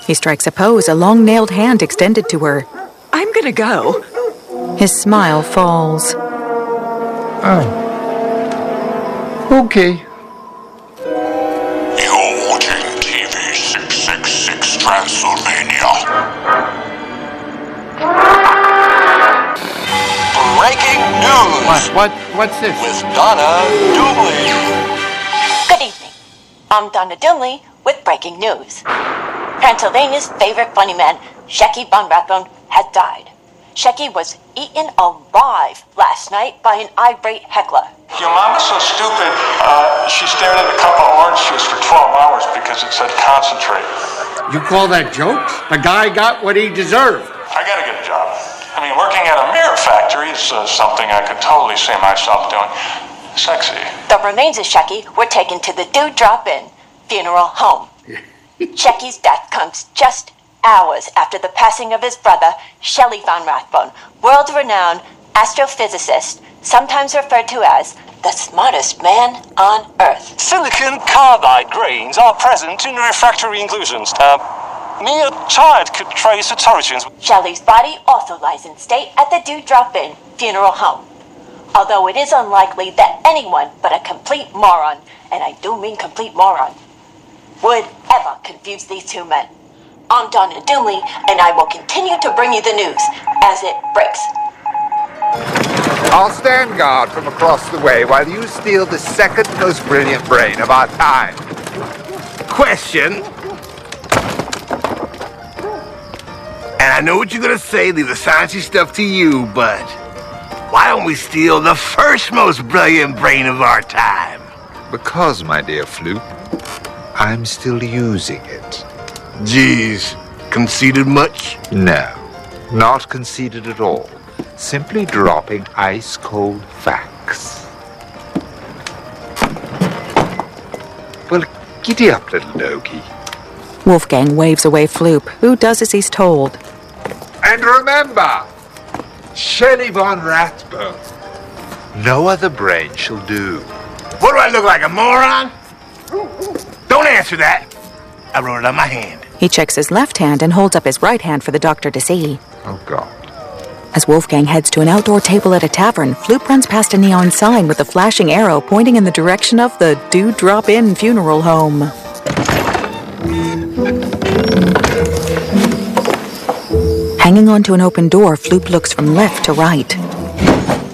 He strikes a pose, a long-nailed hand extended to her. I'm gonna go. His smile falls. Oh. Okay. You're watching TV 666 Transylvania. Breaking news! What's this? With Donna Dooley. Good evening. I'm Donna Dooley with breaking news. Pennsylvania's favorite funny man, Shecky Von Rathbone, has died. Shecky was eaten alive last night by an irate heckler. Your mama's so stupid, she stared at a cup of orange juice for 12 hours because it said concentrate. You call that jokes? The guy got what he deserved. I gotta get a job. I mean, working at a mirror factory is something I could totally see myself doing. Sexy. The remains of Shecky were taken to the Dewdrop-In funeral home. Shecky's death comes just hours after the passing of his brother, Shelley Von Rathbone, world-renowned astrophysicist, sometimes referred to as the smartest man on Earth. Silicon carbide grains are present in refractory inclusions. Mere child could trace its origins. Shelley's body also lies in state at the Dewdrop-In funeral home. Although it is unlikely that anyone but a complete moron, and I do mean complete moron, would ever confuse these two men. I'm Donna Dooley, and I will continue to bring you the news as it breaks. I'll stand guard from across the way while you steal the second most brilliant brain of our time. Question. And I know what you're gonna say, leave the sciencey stuff to you, but why don't we steal the first most brilliant brain of our time? Because, my dear Floop, I'm still using it. Geez, conceited much? No, not conceited at all. Simply dropping ice-cold facts. Well, giddy up, little Loki. Wolfgang waves away Floop, who does as he's told. And remember, Shelley Von Rathbone. No other brain shall do. What do I look like, a moron? Don't answer that. I wrote it on my hand. He checks his left hand and holds up his right hand for the doctor to see. Oh, God. As Wolfgang heads to an outdoor table at a tavern, Floop runs past a neon sign with a flashing arrow pointing in the direction of the Dewdrop-In funeral home. Hanging onto an open door, Floop looks from left to right.